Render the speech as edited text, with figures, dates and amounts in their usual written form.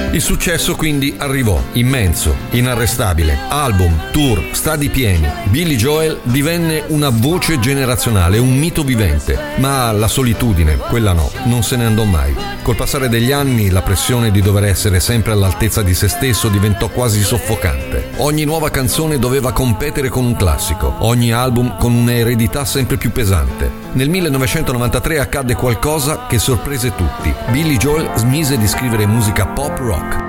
Il successo quindi arrivò, immenso, inarrestabile. Album, tour, stadi pieni. Billy Joel divenne una voce generazionale, un mito vivente. Ma la solitudine, quella no, non se ne andò mai. Col passare degli anni la pressione di dover essere sempre all'altezza di se stesso diventò quasi soffocante. Ogni nuova canzone doveva competere con un classico, ogni album con un'eredità sempre più pesante. Nel 1993 accadde qualcosa che sorprese tutti. Billy Joel smise di scrivere musica pop rock.